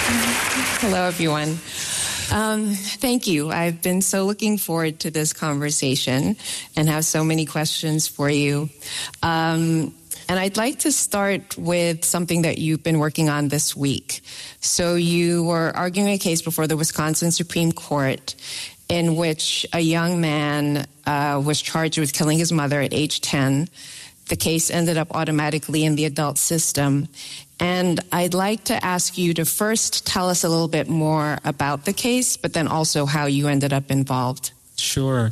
Hello, everyone. Thank you. I've been so looking forward to this conversation and have so many questions for you. And I'd like to start with something that you've been working on this week. So you were arguing a case before the Wisconsin Supreme Court in which a young man was charged with killing his mother at age 10. The case ended up automatically in the adult system. And I'd like to ask you to first tell us a little bit more about the case, but then also how you ended up involved. Sure.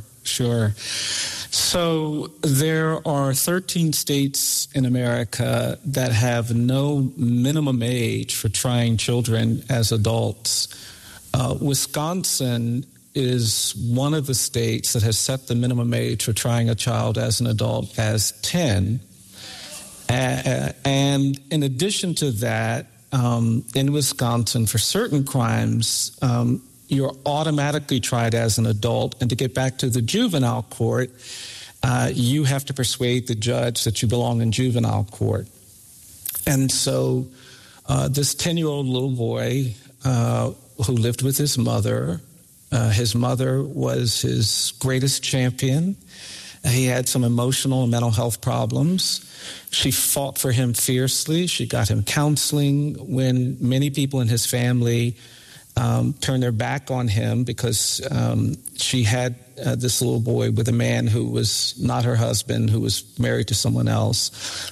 So there are 13 states in America that have no minimum age for trying children as adults. Wisconsin is one of the states that has set the minimum age for trying a child as an adult as 10. And in addition to that, in Wisconsin, for certain crimes, you're automatically tried as an adult. And to get back to the juvenile court, you have to persuade the judge that you belong in juvenile court. And so this 10-year-old little boy who lived with his mother was his greatest champion. He had some emotional and mental health problems. She fought for him fiercely. She got him counseling when many people in his family turned their back on him because she had this little boy with a man who was not her husband, who was married to someone else.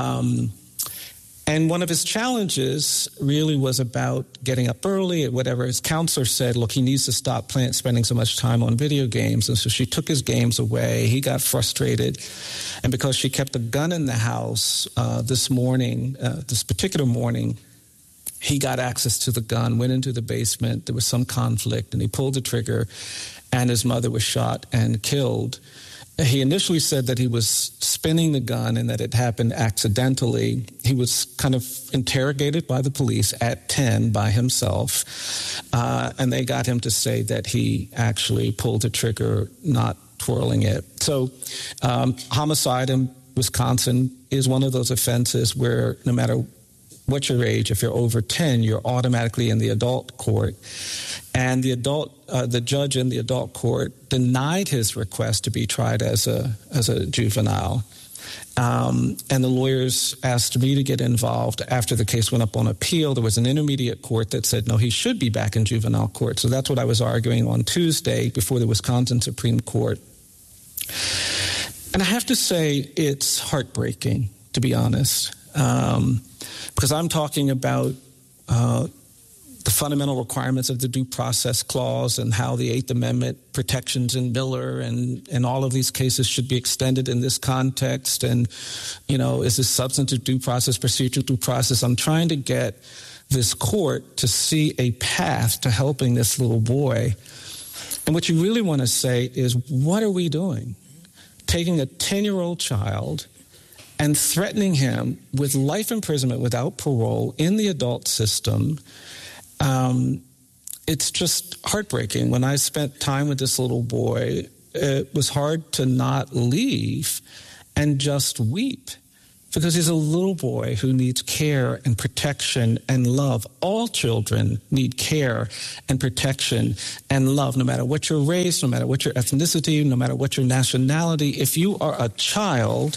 And one of his challenges really was about getting up early at whatever. His counselor said, look, he needs to stop spending so much time on video games. And so she took his games away. He got frustrated. And because she kept a gun in the house this particular morning, he got access to the gun, went into the basement. There was some conflict, and he pulled the trigger, and his mother was shot and killed. He initially said that he was spinning the gun and that it happened accidentally. He was kind of interrogated by the police at 10 by himself, and they got him to say that he actually pulled the trigger, not twirling it. So homicide in Wisconsin is one of those offenses where no matter what your age, if you're over 10, you're automatically in the adult court. And the judge in the adult court denied his request to be tried as a juvenile. And the lawyers asked me to get involved. After the case went up on appeal, there was an intermediate court that said, no, he should be back in juvenile court. So that's what I was arguing on Tuesday before the Wisconsin Supreme Court. And I have to say it's heartbreaking, to be honest, because I'm talking about the fundamental requirements of the Due Process Clause and how the Eighth Amendment protections in Miller and all of these cases should be extended in this context. And, is this substantive due process, procedural due process? I'm trying to get this court to see a path to helping this little boy. And what you really want to say is, what are we doing? Taking a 10-year-old child and threatening him with life imprisonment without parole in the adult system. It's just heartbreaking. When I spent time with this little boy, it was hard to not leave and just weep, because he's a little boy who needs care and protection and love. All children need care and protection and love, no matter what your race, no matter what your ethnicity, no matter what your nationality. If you are a child,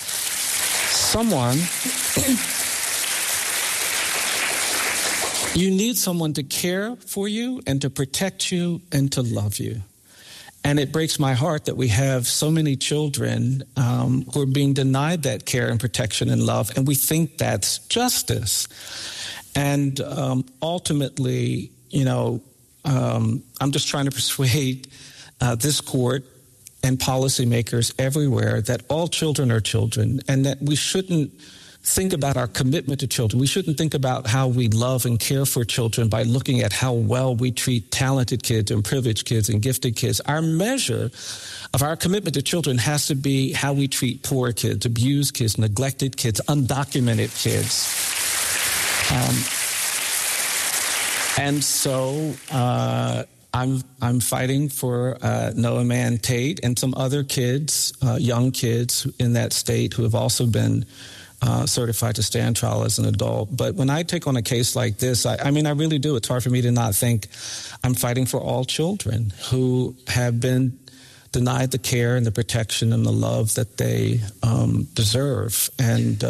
you need someone to care for you and to protect you and to love you. And it breaks my heart that we have so many children who are being denied that care and protection and love, and we think that's justice. And ultimately, I'm just trying to persuade this court and policymakers everywhere that all children are children, and that we shouldn't think about our commitment to children. We shouldn't think about how we love and care for children by looking at how well we treat talented kids and privileged kids and gifted kids. Our measure of our commitment to children has to be how we treat poor kids, abused kids, neglected kids, undocumented kids. And so I'm fighting for Noah Mann-Tate and some other kids, young kids in that state who have also been certified to stand trial as an adult. But when I take on a case like this, I mean, I really do. It's hard for me to not think I'm fighting for all children who have been denied the care and the protection and the love that they deserve. And,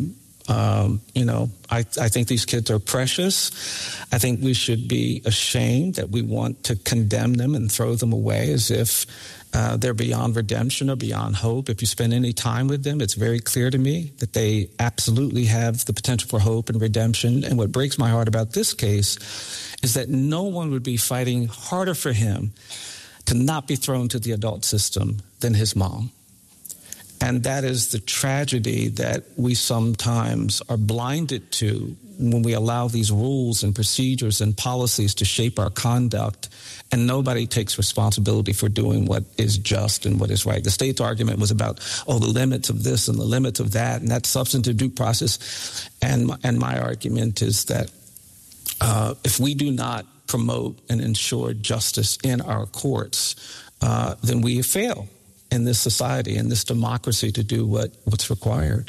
I think these kids are precious. I think we should be ashamed that we want to condemn them and throw them away as if they're beyond redemption or beyond hope. If you spend any time with them, it's very clear to me that they absolutely have the potential for hope and redemption. And what breaks my heart about this case is that no one would be fighting harder for him to not be thrown to the adult system than his mom. And that is the tragedy that we sometimes are blinded to when we allow these rules and procedures and policies to shape our conduct, and nobody takes responsibility for doing what is just and what is right. The state's argument was about, the limits of this and the limits of that, and that substantive due process. And my argument is that if we do not promote and ensure justice in our courts, then we fail in this society, in this democracy, to do what's required.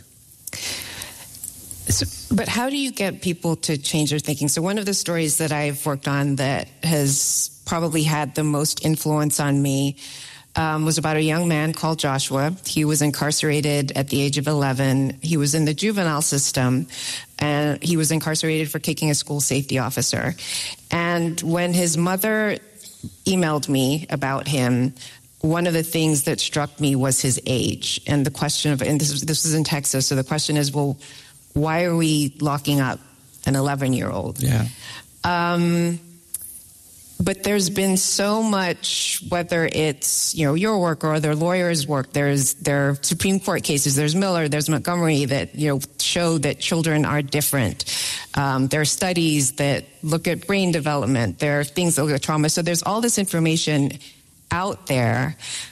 But how do you get people to change their thinking? So one of the stories that I've worked on that has probably had the most influence on me was about a young man called Joshua. He was incarcerated at the age of 11. He was in the juvenile system, and he was incarcerated for kicking a school safety officer. And when his mother emailed me about him, one of the things that struck me was his age. And the question of, and this is in Texas, so the question is, well, why are we locking up an 11-year-old? Yeah. But there's been so much, whether it's, your work or other lawyers' work, there are Supreme Court cases, there's Miller, there's Montgomery that, show that children are different. There are studies that look at brain development. There are things that look at trauma. So there's all this information out there.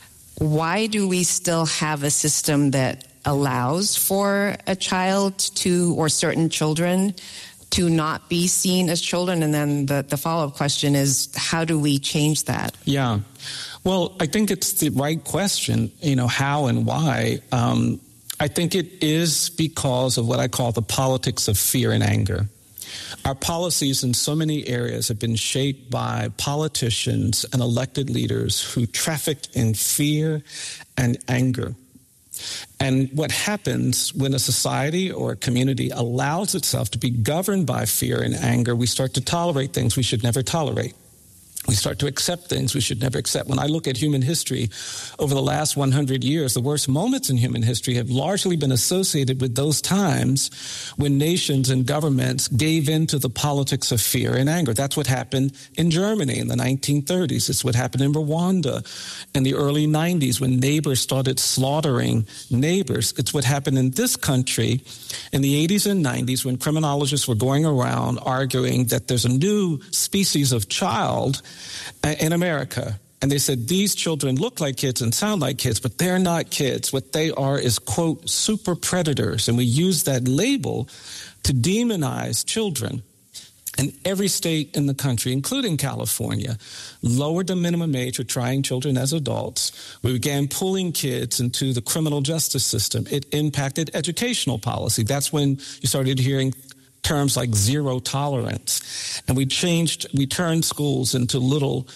Why do we still have a system that allows for a child to, or certain children, to not be seen as children? And then the follow-up question is, how do we change that? Yeah. Well, I think it's the right question, how and why. I think it is because of what I call the politics of fear and anger. Our policies in so many areas have been shaped by politicians and elected leaders who traffic in fear and anger. And what happens when a society or a community allows itself to be governed by fear and anger, we start to tolerate things we should never tolerate. We start to accept things we should never accept. When I look at human history over the last 100 years, the worst moments in human history have largely been associated with those times when nations and governments gave in to the politics of fear and anger. That's what happened in Germany in the 1930s. It's what happened in Rwanda in the early 90s when neighbors started slaughtering neighbors. It's what happened in this country in the 80s and 90s when criminologists were going around arguing that there's a new species of child in America. And they said, these children look like kids and sound like kids, but they're not kids. What they are is, quote, super predators. And we use that label to demonize children. And every state in the country, including California, lowered the minimum age for trying children as adults. We began pulling kids into the criminal justice system. It impacted educational policy. That's when you started hearing terms like zero tolerance. And we turned schools into little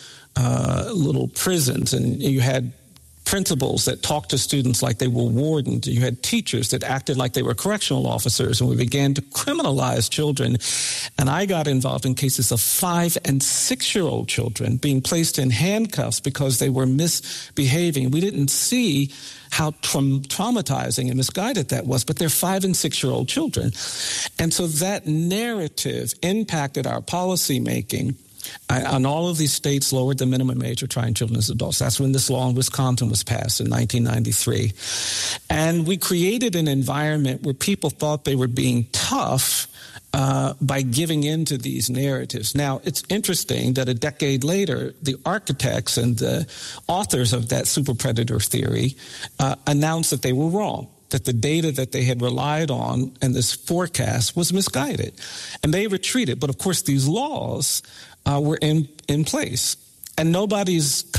prisons, and you had principals that talked to students like they were wardens. You had teachers that acted like they were correctional officers, and we began to criminalize children. And I got involved in cases of 5- and 6-year-old children being placed in handcuffs because they were misbehaving. We didn't see how traumatizing and misguided that was, but they're 5- and 6-year-old children. And so that narrative impacted our policy making. And all of these states lowered the minimum age of trying children as adults. That's when this law in Wisconsin was passed in 1993. And we created an environment where people thought they were being tough by giving in to these narratives. Now, it's interesting that a decade later, the architects and the authors of that super predator theory announced that they were wrong, that the data that they had relied on and this forecast was misguided. And they retreated. But of course, these laws were in place. And nobody's kind of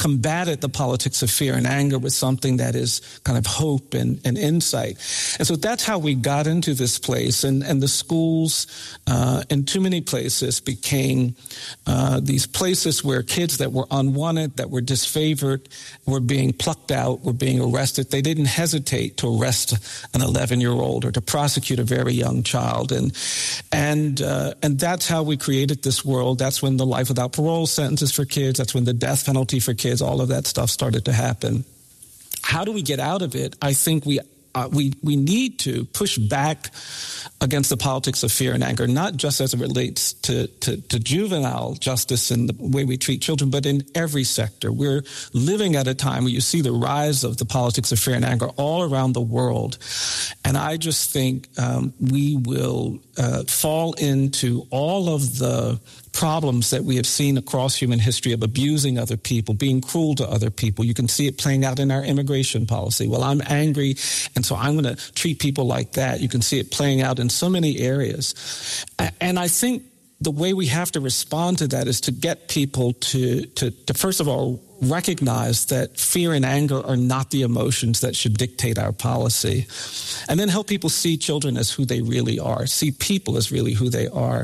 combated the politics of fear and anger with something that is kind of hope and insight. And so that's how we got into this place. And the schools in too many places became these places where kids that were unwanted, that were disfavored, were being plucked out, were being arrested. They didn't hesitate to arrest an 11-year-old or to prosecute a very young child. And that's how we created this world. That's when the life without parole sentences for kids, that's when the death penalty for kids, all of that stuff started to happen. How do we get out of it? I think we need to push back against the politics of fear and anger, not just as it relates to juvenile justice and the way we treat children, but in every sector. We're living at a time where you see the rise of the politics of fear and anger all around the world. And I just think we will fall into all of the problems that we have seen across human history of abusing other people, being cruel to other people. You can see it playing out in our immigration policy. Well, I'm angry, and so I'm going to treat people like that. You can see it playing out in so many areas. And I think the way we have to respond to that is to get people to first of all, recognize that fear and anger are not the emotions that should dictate our policy. And then help people see children as who they really are, see people as really who they are.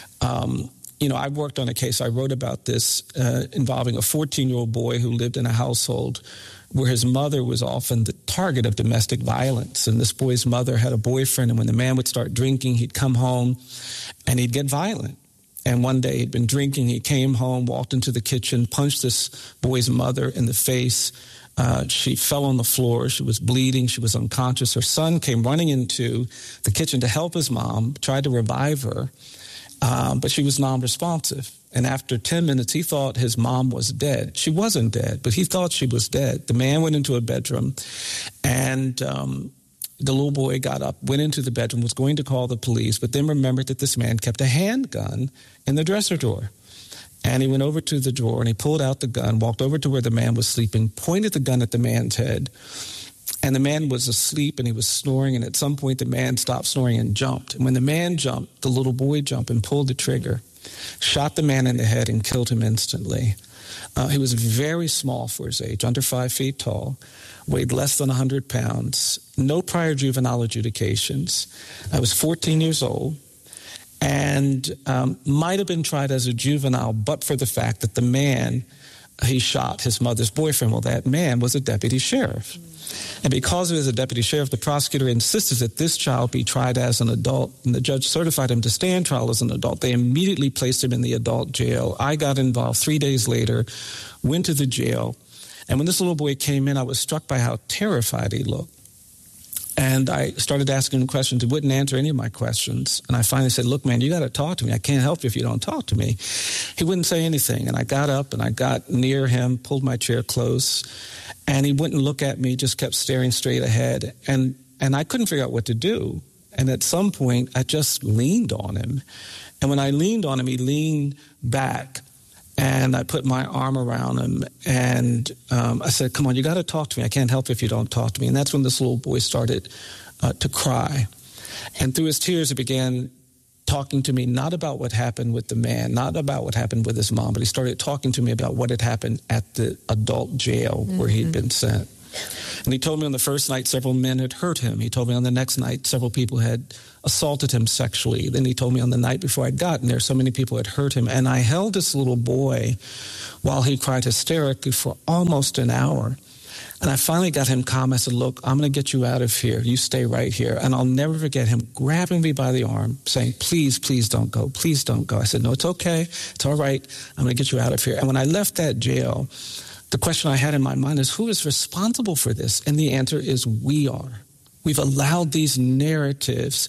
I worked on a case, I wrote about this, involving a 14-year-old boy who lived in a household where his mother was often the target of domestic violence. And this boy's mother had a boyfriend, and when the man would start drinking, he'd come home and he'd get violent. And one day he'd been drinking, he came home, walked into the kitchen, punched this boy's mother in the face. She fell on the floor, she was bleeding, she was unconscious. Her son came running into the kitchen to help his mom, tried to revive her. But she was non-responsive. And after 10 minutes, he thought his mom was dead. She wasn't dead, but he thought she was dead. The man went into a bedroom, and the little boy got up, went into the bedroom, was going to call the police, but then remembered that this man kept a handgun in the dresser drawer. And he went over to the drawer, and he pulled out the gun, walked over to where the man was sleeping, pointed the gun at the man's head. And the man was asleep and he was snoring. And at some point, the man stopped snoring and jumped. And when the man jumped, the little boy jumped and pulled the trigger, shot the man in the head and killed him instantly. He was very small for his age, under 5 feet tall, weighed less than 100 pounds, no prior juvenile adjudications. I was 14 years old and might have been tried as a juvenile, but for the fact that the man he shot, his mother's boyfriend, well, that man was a deputy sheriff. And because he was a deputy sheriff, the prosecutor insisted that this child be tried as an adult, and the judge certified him to stand trial as an adult. They immediately placed him in the adult jail. I got involved 3 days later, went to the jail, and when this little boy came in, I was struck by how terrified he looked. And I started asking him questions. He wouldn't answer any of my questions. And I finally said, look, man, you got to talk to me. I can't help you if you don't talk to me. He wouldn't say anything. And I got up and I got near him, pulled my chair close, and he wouldn't look at me, just kept staring straight ahead. And I couldn't figure out what to do. And at some point, I just leaned on him. And when I leaned on him, he leaned back. And I put my arm around him, and I said, come on, you got to talk to me. I can't help if you don't talk to me. And that's when this little boy started to cry. And through his tears, he began talking to me not about what happened with the man, not about what happened with his mom, but he started talking to me about what had happened at the adult jail where he'd been sent. And he told me on the first night several men had hurt him. He told me on the next night several people had assaulted him sexually. Then he told me on the night before I'd gotten there so many people had hurt him. And I held this little boy while he cried hysterically for almost an hour. And I finally got him calm. I said, look, I'm going to get you out of here. You stay right here. And I'll never forget him grabbing me by the arm, saying, please, please don't go. Please don't go. I said, no, it's okay. It's all right. I'm going to get you out of here. And when I left that jail, the question I had in my mind is, who is responsible for this? And the answer is, we are. We've allowed these narratives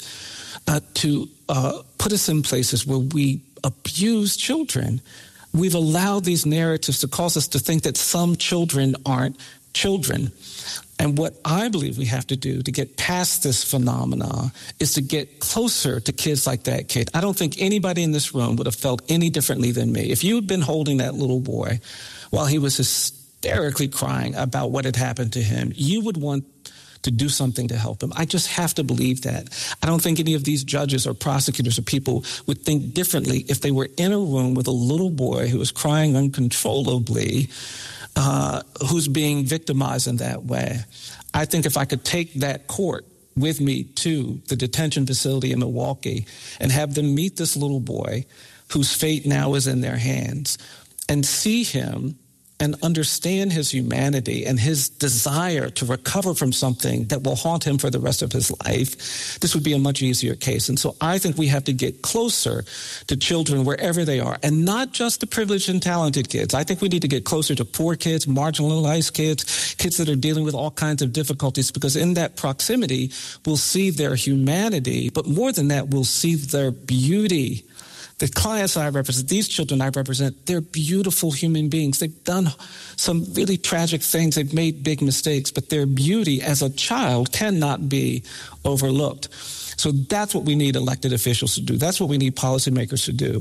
to put us in places where we abuse children. We've allowed these narratives to cause us to think that some children aren't children. And what I believe we have to do to get past this phenomena is to get closer to kids like that kid. I don't think anybody in this room would have felt any differently than me. If you had been holding that little boy while he was hysterically crying about what had happened to him, you would want to do something to help him. I just have to believe that. I don't think any of these judges or prosecutors or people would think differently if they were in a room with a little boy who was crying uncontrollably who's being victimized in that way. I think if I could take that court with me to the detention facility in Milwaukee and have them meet this little boy whose fate now is in their hands and see him and understand his humanity and his desire to recover from something that will haunt him for the rest of his life, this would be a much easier case. And so I think we have to get closer to children wherever they are, and not just the privileged and talented kids. I think we need to get closer to poor kids, marginalized kids, kids that are dealing with all kinds of difficulties, because in that proximity, we'll see their humanity, but more than that, we'll see their beauty. The clients I represent, these children I represent, they're beautiful human beings. They've done some really tragic things. They've made big mistakes, but their beauty as a child cannot be overlooked. So that's what we need elected officials to do. That's what we need policymakers to do.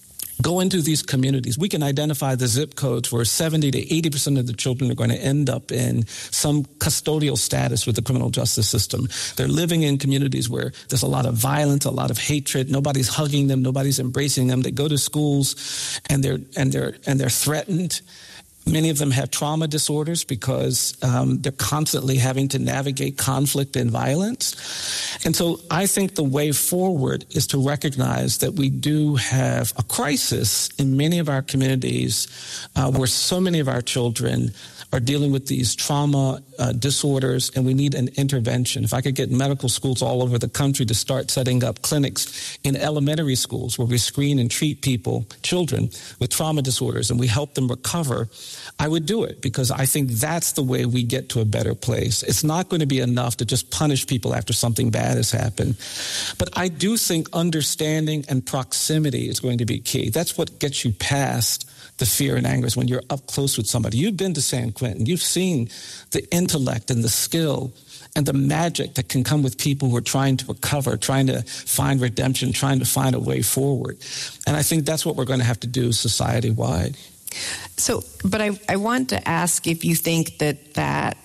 Go into these communities. We can identify the zip codes where 70 to 80% of the children are going to end up in some custodial status with the criminal justice system. They're living in communities where there's a lot of violence, a lot of hatred. Nobody's hugging them. Nobody's embracing them. They go to schools and they're threatened. Many of them have trauma disorders because they're constantly having to navigate conflict and violence. And so I think the way forward is to recognize that we do have a crisis in many of our communities where so many of our children are dealing with these trauma disorders, and we need an intervention. If I could get medical schools all over the country to start setting up clinics in elementary schools where we screen and treat children with trauma disorders, and we help them recover, I would do it, because I think that's the way we get to a better place. It's not going to be enough to just punish people after something bad has happened. But I do think understanding and proximity is going to be key. That's what gets you past the fear and anger, is when you're up close with somebody. You've been to San Quentin. You've seen the intellect and the skill and the magic that can come with people who are trying to recover, trying to find redemption, trying to find a way forward. And I think that's what we're going to have to do society-wide. So, but I want to ask if you think that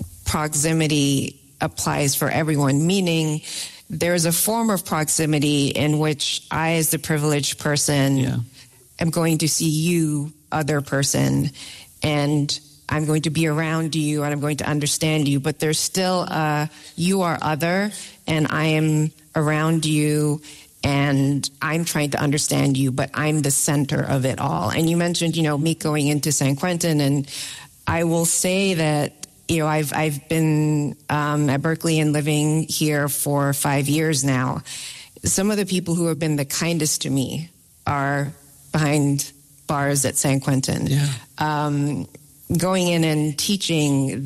proximity applies for everyone, meaning there's a form of proximity in which I, as the privileged person, am going to see you, other person, and I'm going to be around you and I'm going to understand you, but there's still you are other and I am around you and I'm trying to understand you, but I'm the center of it all. And you mentioned, me going into San Quentin, and I will say that, I've been at Berkeley and living here for 5 years now. Some of the people who have been the kindest to me are behind bars at San Quentin. Going in and teaching,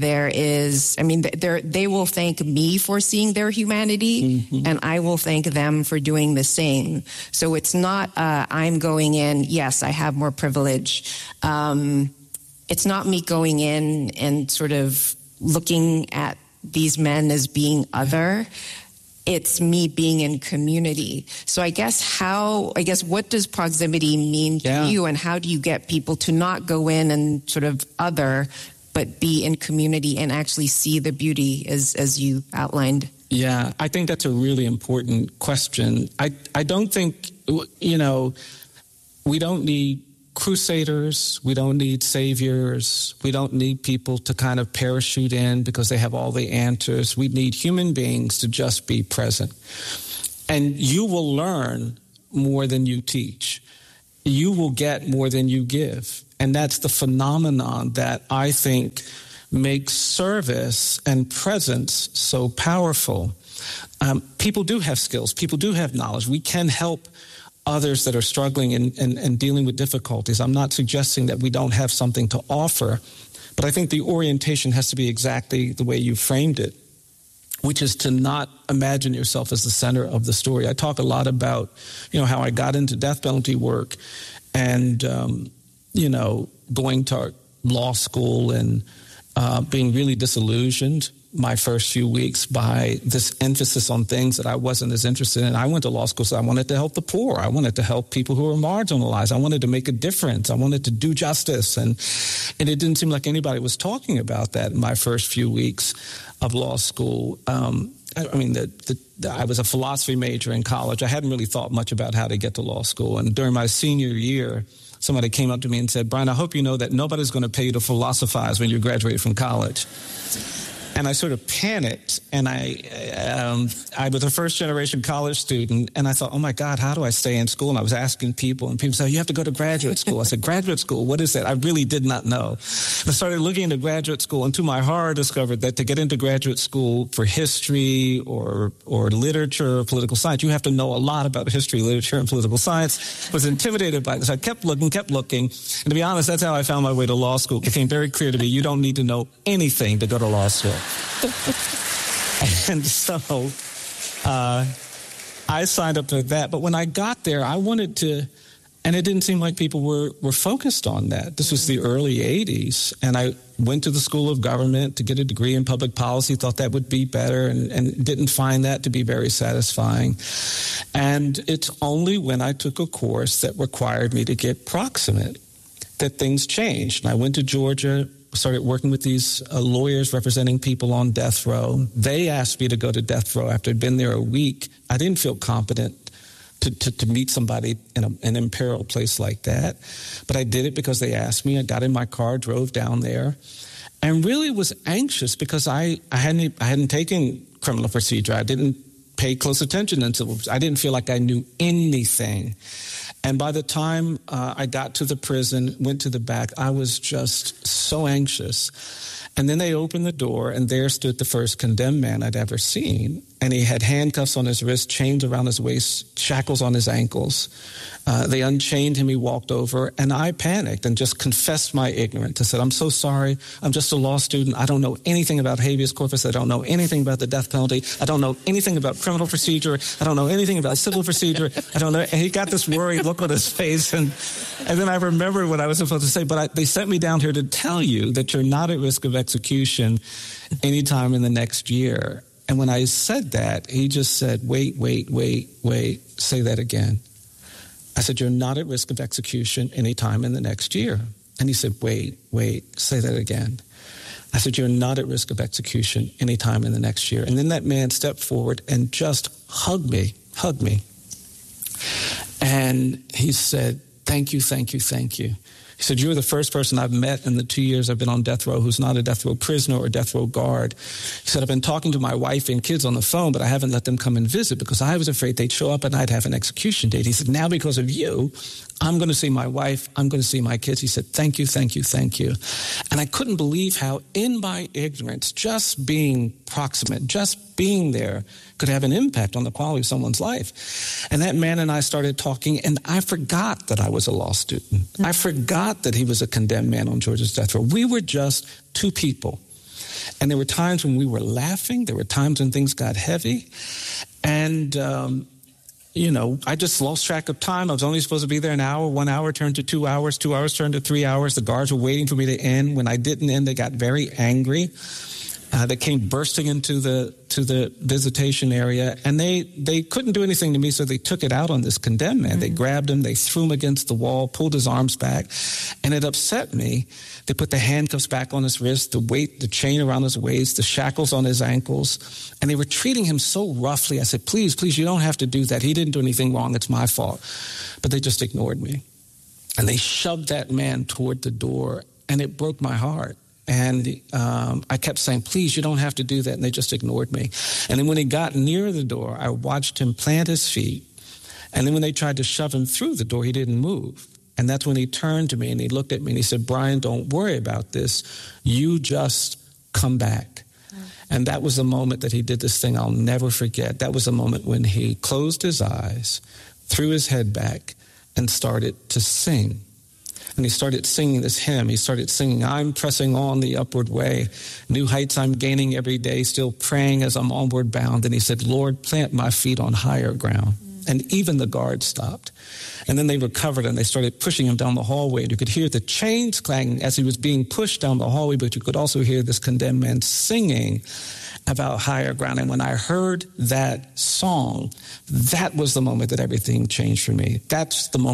they will thank me for seeing their humanity, and I will thank them for doing the same. So it's not, I'm going in, yes, I have more privilege. It's not me going in and sort of looking at these men as being other. It's me being in community. So I guess what does proximity mean to you, and how do you get people to not go in and sort of other, but be in community and actually see the beauty as you outlined? Yeah, I think that's a really important question. I don't think, we don't need crusaders, we don't need saviors, we don't need people to kind of parachute in because they have all the answers. We need human beings to just be present. And you will learn more than you teach. You will get more than you give. And that's the phenomenon that I think makes service and presence so powerful. People do have skills. People do have knowledge. We can help others that are struggling and dealing with difficulties. I'm not suggesting that we don't have something to offer, but I think the orientation has to be exactly the way you framed it, which is to not imagine yourself as the center of the story. I talk a lot about, how I got into death penalty work and, going to law school and being really disillusioned my first few weeks by this emphasis on things that I wasn't as interested in. I went to law school because I wanted to help the poor. I wanted to help people who were marginalized. I wanted to make a difference. I wanted to do justice. And it didn't seem like anybody was talking about that in my first few weeks of law school. I was a philosophy major in college. I hadn't really thought much about how to get to law school. And during my senior year, somebody came up to me and said, Brian, I hope you know that nobody's going to pay you to philosophize when you graduate from college. And I sort of panicked, and I was a first-generation college student, and I thought, oh, my God, how do I stay in school? And I was asking people, and people said, you have to go to graduate school. I said, graduate school, what is that? I really did not know. I started looking into graduate school, and to my horror, discovered that to get into graduate school for history or literature or political science, you have to know a lot about history, literature, and political science. I was intimidated by this. I kept looking. And to be honest, that's how I found my way to law school. It became very clear to me, you don't need to know anything to go to law school. And so I signed up for that. But when I got there, I wanted to, and it didn't seem like people were focused on that. This was the early 80s. And I went to the School of Government to get a degree in public policy, thought that would be better, and didn't find that to be very satisfying. And it's only when I took a course that required me to get proximate that things changed. And I went to Georgia, started working with these lawyers representing people on death row. They asked me to go to death row after I'd been there a week. I didn't feel competent to meet somebody in an imperiled place like that. But I did it because they asked me. I got in my car, drove down there, and really was anxious because I hadn't taken criminal procedure. I didn't pay close attention until I didn't feel like I knew anything. And by the time I got to the prison, went to the back, I was just so anxious. And then they opened the door, and there stood the first condemned man I'd ever seen. And he had handcuffs on his wrist, chains around his waist, shackles on his ankles. They unchained him. He walked over, and I panicked and just confessed my ignorance. I said, I'm so sorry. I'm just a law student. I don't know anything about habeas corpus. I don't know anything about the death penalty. I don't know anything about criminal procedure. I don't know anything about civil procedure. I don't know. And he got this worried look on his face. And then I remembered what I was supposed to say. But they sent me down here to tell you that you're not at risk of execution anytime in the next year. And when I said that, he just said, wait, say that again. I said, you're not at risk of execution anytime in the next year. And he said, wait, say that again. I said, you're not at risk of execution anytime in the next year. And then that man stepped forward and just hugged me. And he said, thank you. He said, you're the first person I've met in the 2 years I've been on death row who's not a death row prisoner or death row guard. He said, I've been talking to my wife and kids on the phone, but I haven't let them come and visit because I was afraid they'd show up and I'd have an execution date. He said, now because of you, I'm going to see my wife. I'm going to see my kids. He said, thank you. And I couldn't believe how in my ignorance, just being proximate, just being there could have an impact on the quality of someone's life. And that man and I started talking, and I forgot that I was a law student. I forgot that he was a condemned man on Georgia's death row. We were just two people. And there were times when we were laughing. There were times when things got heavy. And, I just lost track of time. I was only supposed to be there an hour. 1 hour turned to 2 hours. 2 hours turned to 3 hours. The guards were waiting for me to end. When I didn't end, they got very angry. They came bursting into the visitation area, and they couldn't do anything to me, so they took it out on this condemned man. Mm-hmm. They grabbed him, they threw him against the wall, pulled his arms back, and it upset me. They put the handcuffs back on his wrist, the chain around his waist, the shackles on his ankles, and they were treating him so roughly. I said, please, you don't have to do that. He didn't do anything wrong. It's my fault. But they just ignored me. And they shoved that man toward the door, and it broke my heart. And I kept saying, please, you don't have to do that. And they just ignored me. And then when he got near the door, I watched him plant his feet. And then when they tried to shove him through the door, he didn't move. And that's when he turned to me and he looked at me and he said, Brian, don't worry about this. You just come back. And that was the moment that he did this thing I'll never forget. That was the moment when he closed his eyes, threw his head back, and started to sing. And he started singing this hymn. He started singing, I'm pressing on the upward way. New heights I'm gaining every day, still praying as I'm onward bound. And he said, Lord, plant my feet on higher ground. And even the guards stopped. And then they recovered and they started pushing him down the hallway. And you could hear the chains clanging as he was being pushed down the hallway, but you could also hear this condemned man singing about higher ground. And when I heard that song, that was the moment that everything changed for me. That's the moment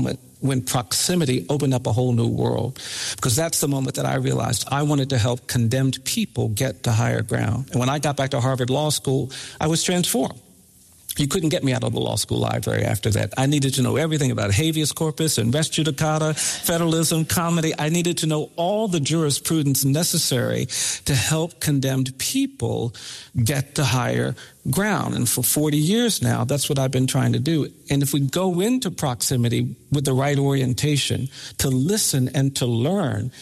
when proximity opened up a whole new world, because that's the moment that I realized I wanted to help condemned people get to higher ground. And when I got back to Harvard Law School, I was transformed. You couldn't get me out of the law school library after that. I needed to know everything about habeas corpus and res judicata, federalism, comedy. I needed to know all the jurisprudence necessary to help condemned people get to higher ground. And for 40 years now, that's what I've been trying to do. And if we go into proximity with the right orientation, to listen and to learn,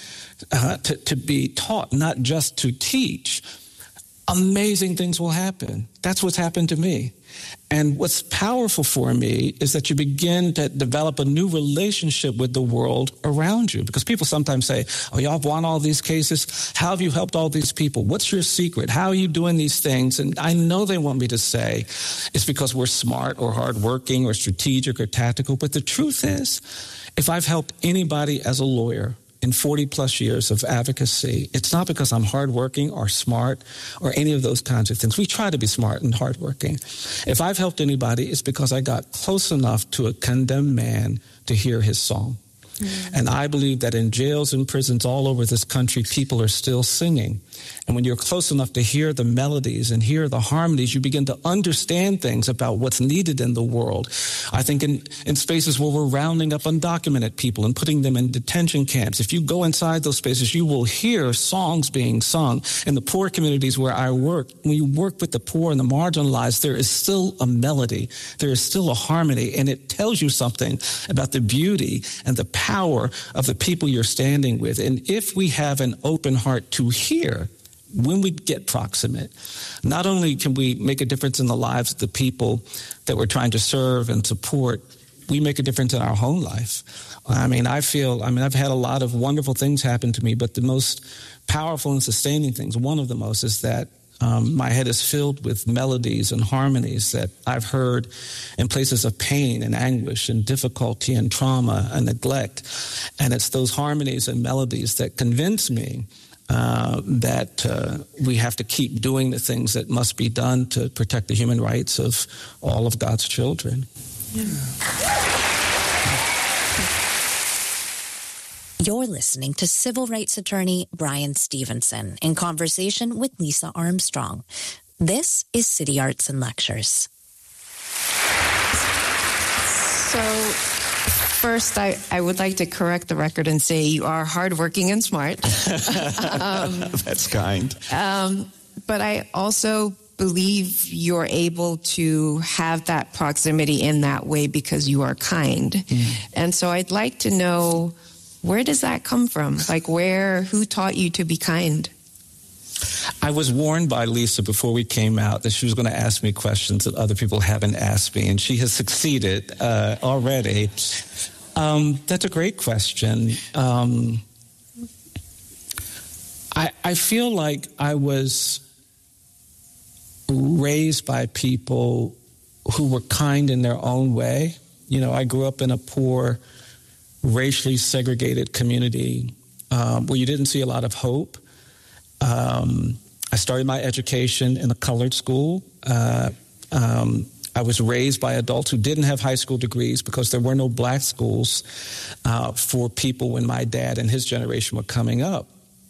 to be taught, not just to teach, amazing things will happen. That's what's happened to me. And what's powerful for me is that you begin to develop a new relationship with the world around you. Because people sometimes say, oh, y'all have won all these cases. How have you helped all these people? What's your secret? How are you doing these things? And I know they want me to say it's because we're smart or hardworking or strategic or tactical. But the truth is, if I've helped anybody as a lawyer in 40 plus years of advocacy, it's not because I'm hardworking or smart or any of those kinds of things. We try to be smart and hardworking. If I've helped anybody, it's because I got close enough to a condemned man to hear his song. And I believe that in jails and prisons all over this country, people are still singing. And when you're close enough to hear the melodies and hear the harmonies, you begin to understand things about what's needed in the world. I think in spaces where we're rounding up undocumented people and putting them in detention camps, if you go inside those spaces, you will hear songs being sung. In the poor communities where I work, when you work with the poor and the marginalized, there is still a melody. There is still a harmony, and it tells you something about the beauty and the power of the people you're standing with. And if we have an open heart to hear, when we get proximate, not only can we make a difference in the lives of the people that we're trying to serve and support, we make a difference in our own life. I've had a lot of wonderful things happen to me, but the most powerful and sustaining things, one of the most, is that my head is filled with melodies and harmonies that I've heard in places of pain and anguish and difficulty and trauma and neglect. And it's those harmonies and melodies that convince me that we have to keep doing the things that must be done to protect the human rights of all of God's children. Yeah. You're listening to civil rights attorney Bryan Stevenson in conversation with Lisa Armstrong. This is City Arts and Lectures. So first, I would like to correct the record and say you are hardworking and smart. That's kind. But I also believe you're able to have that proximity in that way because you are kind. And so I'd like to know, where does that come from? Like who taught you to be kind? I was warned by Lisa before we came out that she was going to ask me questions that other people haven't asked me, and she has succeeded already. That's a great question. I feel like I was raised by people who were kind in their own way. You know, I grew up in a poor, racially segregated community where you didn't see a lot of hope. I started my education in a colored school. I was raised by adults who didn't have high school degrees because there were no black schools for people when my dad and his generation were coming up.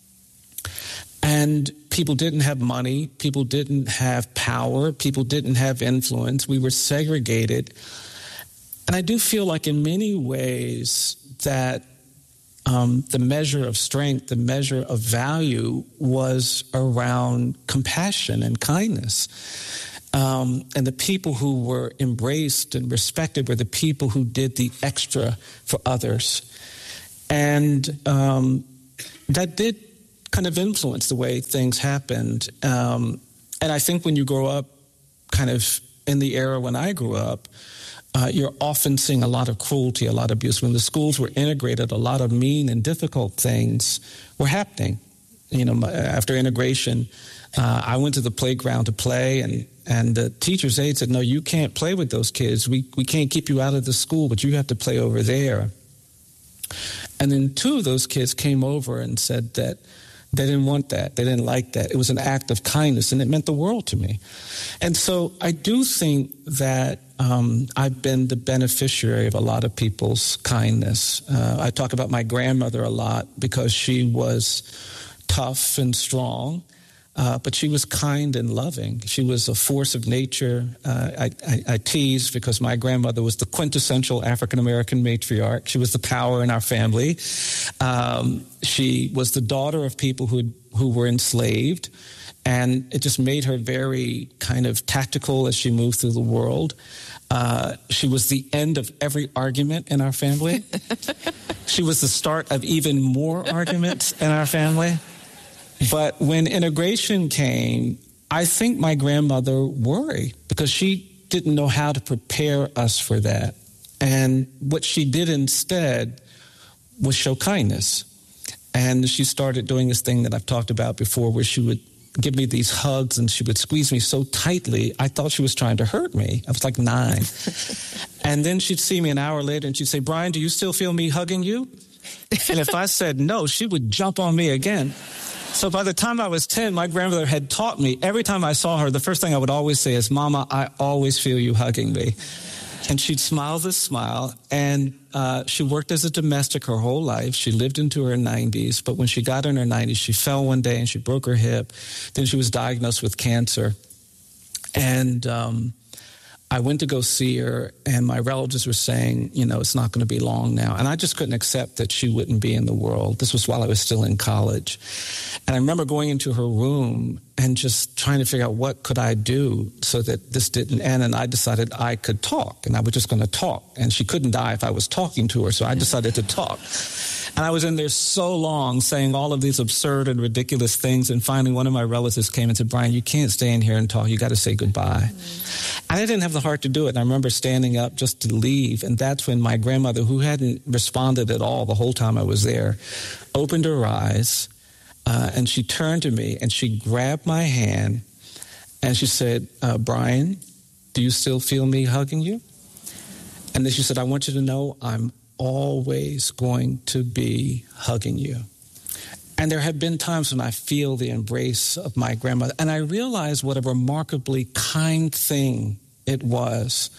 And people didn't have money. People didn't have power. People didn't have influence. We were segregated. And I do feel like in many ways that the measure of strength, the measure of value was around compassion and kindness. And the people who were embraced and respected were the people who did the extra for others. And that did kind of influence the way things happened. And I think when you grow up kind of in the era when I grew up, you're often seeing a lot of cruelty, a lot of abuse. When the schools were integrated, a lot of mean and difficult things were happening. You know, after integration, I went to the playground to play, and the teacher's aide said, no, you can't play with those kids. We can't keep you out of the school, but you have to play over there. And then two of those kids came over and said that they didn't want that. They didn't like that. It was an act of kindness, and it meant the world to me. And so I do think that I've been the beneficiary of a lot of people's kindness. I talk about my grandmother a lot because she was tough and strong, but she was kind and loving. She was a force of nature. I tease because my grandmother was the quintessential African-American matriarch. She was the power in our family. She was the daughter of people who were enslaved, and it just made her very kind of tactical as she moved through the world. She was the end of every argument in our family. She was the start of even more arguments in our family. But when integration came, I think my grandmother worried because she didn't know how to prepare us for that. And what she did instead was show kindness. And she started doing this thing that I've talked about before, where she would give me these hugs and she would squeeze me so tightly, I thought she was trying to hurt me. I was like 9. And then she'd see me an hour later and she'd say, "Brian, do you still feel me hugging you?" And if I said no, she would jump on me again. So by the time I was 10, my grandmother had taught me, every time I saw her, the first thing I would always say is, "Mama, I always feel you hugging me." And she'd smile this smile, and she worked as a domestic her whole life. She lived into her 90s, but when she got in her 90s, she fell one day and she broke her hip. Then she was diagnosed with cancer. And I went to go see her, and my relatives were saying, it's not going to be long now. And I just couldn't accept that she wouldn't be in the world. This was while I was still in college. And I remember going into her room and just trying to figure out what could I do so that this didn't end. And I decided I could talk, and I was just going to talk. And she couldn't die if I was talking to her, so I decided to talk. And I was in there so long saying all of these absurd and ridiculous things. And finally, one of my relatives came and said, "Brian, you can't stay in here and talk. You got to say goodbye." And I didn't have the heart to do it. And I remember standing up just to leave. And that's when my grandmother, who hadn't responded at all the whole time I was there, opened her eyes. And she turned to me and she grabbed my hand and she said, "Brian, do you still feel me hugging you?" And then she said, "I want you to know I'm always going to be hugging you." And there have been times when I feel the embrace of my grandmother, and I realize what a remarkably kind thing it was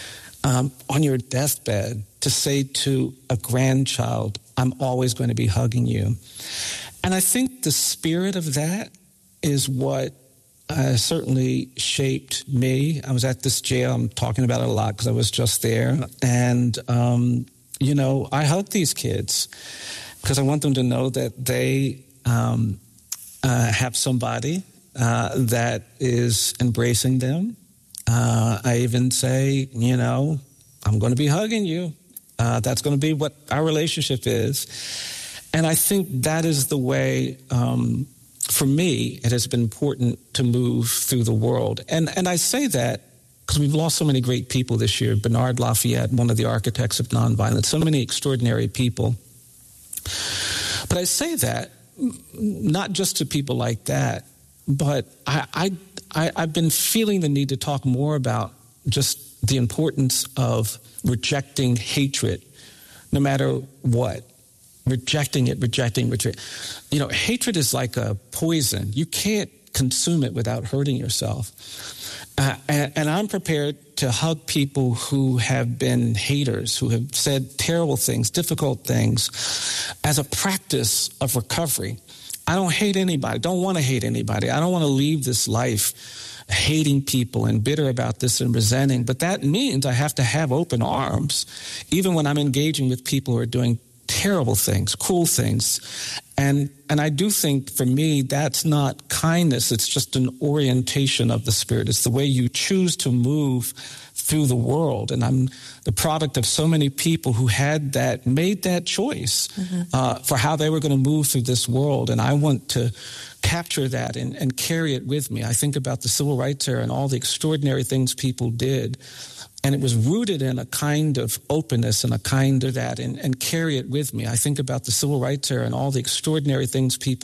on your deathbed to say to a grandchild, "I'm always going to be hugging you." And I think the spirit of that is what certainly shaped me. I was at this jail. I'm talking about it a lot because I was just there. And I hug these kids because I want them to know that they have somebody that is embracing them. I even say, I'm going to be hugging you. That's going to be what our relationship is. And I think that is the way, for me, it has been important to move through the world. And I say that because we've lost so many great people this year. Bernard Lafayette, one of the architects of nonviolence, so many extraordinary people. But I say that not just to people like that, but I've been feeling the need to talk more about just the importance of rejecting hatred, no matter what. Rejecting it. Hatred is like a poison. You can't consume it without hurting yourself. And I'm prepared to hug people who have been haters, who have said terrible things, difficult things, as a practice of recovery. I don't hate anybody, don't want to hate anybody. I don't want to leave this life hating people and bitter about this and resenting. But that means I have to have open arms, even when I'm engaging with people who are doing terrible things, cruel things. And I do think, for me, that's not kindness. It's just an orientation of the spirit. It's the way you choose to move through the world. And I'm the product of so many people who made that choice for how they were going to move through this world. And I want to capture that and carry it with me. I think about the civil rights era and all the extraordinary things people did. And it was rooted in a kind of openness and a kind of that, and carry it with me. I think about the civil rights era and all the extraordinary things people